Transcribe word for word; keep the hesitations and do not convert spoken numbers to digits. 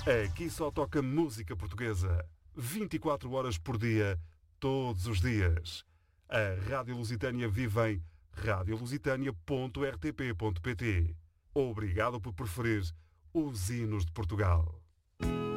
Aqui só toca música portuguesa. vinte e quatro horas por dia, todos os dias. A Rádio Lusitânia vive em rádio lusitânia ponto r t p ponto p t. Obrigado por preferir os hinos de Portugal.